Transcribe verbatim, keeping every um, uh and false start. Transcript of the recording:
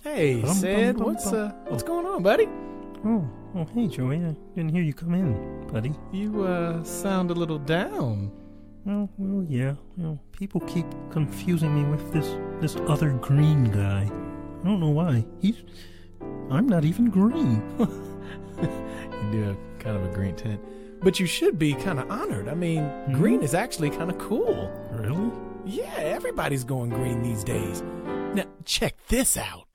Hey, Bum, Sid, bum, bum, what's bum. uh, what's going on, buddy? Oh, oh, hey, Joey. I didn't hear you come in, buddy. You uh sound a little down. Well, well, yeah. Well, people keep confusing me with this this other green guy. I don't know why. He's... I'm not even green. You do have kind of a green tint. But you should be kind of honored. I mean, Hmm? green is actually kind of cool. Really? Yeah, everybody's going green these days. Now, check this out.